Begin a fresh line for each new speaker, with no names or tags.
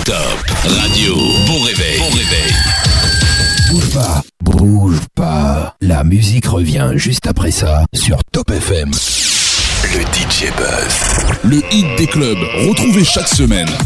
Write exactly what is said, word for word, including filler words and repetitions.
Top Radio. Bon réveil. Bon réveil.
Bouge pas, bouge pas. La musique revient juste après ça sur Top F M.
Le D J Buzz.
Le hit des clubs, retrouvé chaque semaine.